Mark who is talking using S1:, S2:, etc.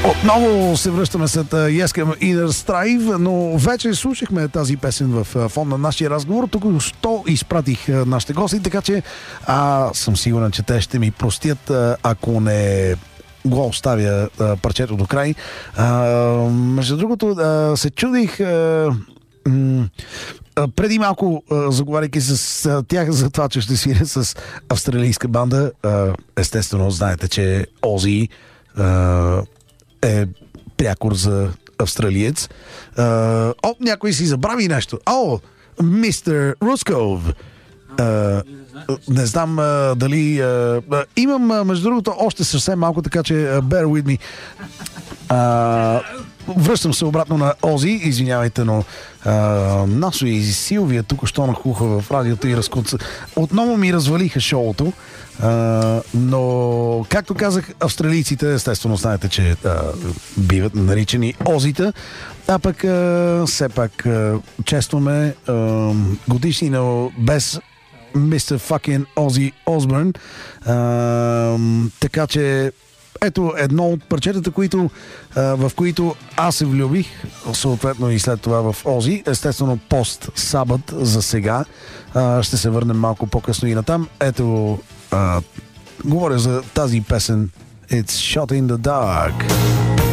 S1: Отново се връщаме след Yes към Inner Strive, но вече слушахме тази песен в фон на нашия разговор. Тук що изпратих нашите гости, така че съм сигурен, че те ще ми простят, ако не го оставя парчето до край. Между другото, се чудих преди малко, заговаряйки с тях за това, че ще свиря с австралийска банда. Естествено, знаете, че Ози е прякор за австралиец. Някой си забрави нещо. Мистер Русков. Не знам дали... имам, между другото, още съвсем малко, така че bear with me. Връщам се обратно на Ози, извинявайте, но Насо и Силвия тук що нахуха в радиото и разкуца. Отново ми развалиха шоуто, но както казах, австралийците, естествено знаете, че биват наричани Озита, а пък все пак честваме годишнина без Mr. Fucking Ozzy Osbourne. Така че ето едно от парчетата, в които аз се влюбих, съответно и след това в Ози. Естествено пост Сабът за сега. Ще се върнем малко по-късно и натам. Ето, говоря за тази песен It's Shot in the Dark.